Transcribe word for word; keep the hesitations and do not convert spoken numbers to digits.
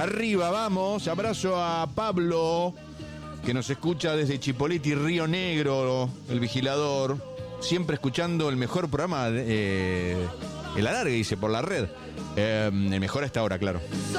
Arriba, vamos. Abrazo a Pablo, que nos escucha desde Chipoleti, Río Negro, el vigilador. Siempre escuchando el mejor programa, de, eh, el alargue, dice, por la red. Eh, el mejor a esta hora, claro.